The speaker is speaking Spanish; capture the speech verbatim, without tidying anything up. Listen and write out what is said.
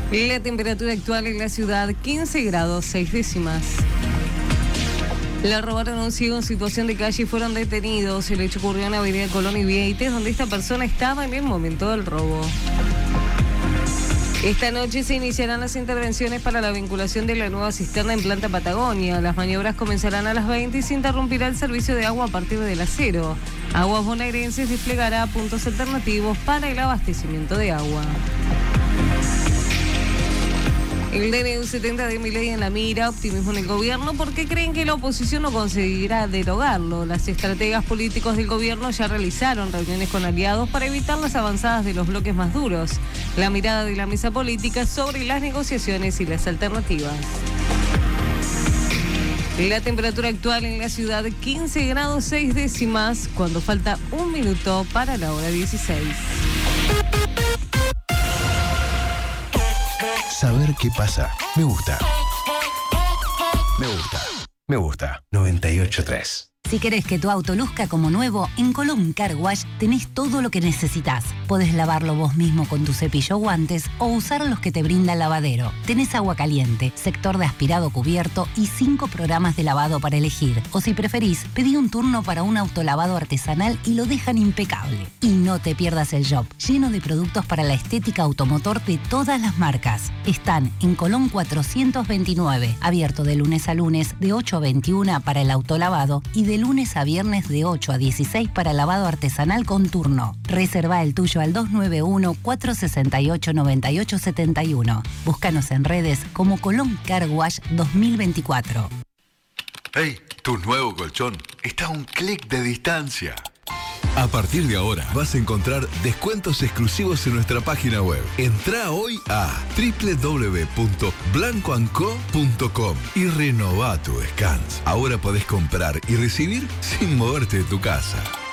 La temperatura actual en la ciudad, quince grados, seis décimas. La robaron a un ciego en situación de calle y fueron detenidos. El hecho ocurrió en Avenida Colón y Vieites, donde esta persona estaba en el momento del robo. Esta noche se iniciarán las intervenciones para la vinculación de la nueva cisterna en Planta Patagonia. Las maniobras comenzarán a las veinte y se interrumpirá el servicio de agua a partir de las cero. Aguas Bonaerenses desplegará puntos alternativos para el abastecimiento de agua. El D N U setenta de Milei en la mira, optimismo en el gobierno porque creen que la oposición no conseguirá derogarlo. Las estrategas políticos del gobierno ya realizaron reuniones con aliados para evitar las avanzadas de los bloques más duros. La mirada de la mesa política sobre las negociaciones y las alternativas. La temperatura actual en la ciudad, quince grados seis décimas, cuando falta un minuto para la hora dieciséis. Saber qué pasa. Me gusta. Me gusta. Me gusta. noventa y ocho punto tres. Si querés que tu auto luzca como nuevo, en Colón Car Wash tenés todo lo que necesitas. Podés lavarlo vos mismo con tu cepillo o guantes o usar los que te brinda el lavadero. Tenés agua caliente, sector de aspirado cubierto y cinco programas de lavado para elegir. O si preferís, pedí un turno para un autolavado artesanal y lo dejan impecable. Y no te pierdas el shop, lleno de productos para la estética automotor de todas las marcas. Están en Colón cuatrocientos veintinueve, abierto de lunes a lunes de ocho a veintiuna para el autolavado y de lunes a viernes de ocho a dieciséis para lavado artesanal con turno. Reserva el tuyo al dos nueve uno, cuatro seis ocho, nueve ocho siete uno. Búscanos en redes como Colón Car Wash dos mil veinticuatro. ¡Hey! Tu nuevo colchón está a un clic de distancia. A partir de ahora vas a encontrar descuentos exclusivos en nuestra página web. Entrá hoy a doble u doble u doble u punto blanco and co punto com y renová tu descanso. Ahora podés comprar y recibir sin moverte de tu casa.